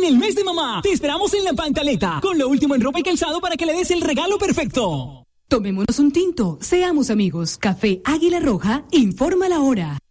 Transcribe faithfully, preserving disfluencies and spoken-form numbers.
En el mes de mamá, te esperamos en La Pantaleta, con lo último en ropa y calzado para que le des el regalo perfecto. Tomémonos un tinto, seamos amigos. Café Águila Roja, informa la hora.